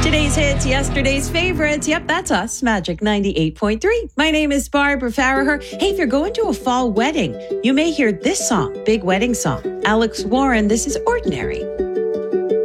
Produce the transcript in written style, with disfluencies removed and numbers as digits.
Today's hits, yesterday's favorites. Yep, that's us, Magic 98.3. My name is Barbara Farraher. Hey, if you're going to a fall wedding, you may hear this song, big wedding song. Alex Warren, this is Ordinary.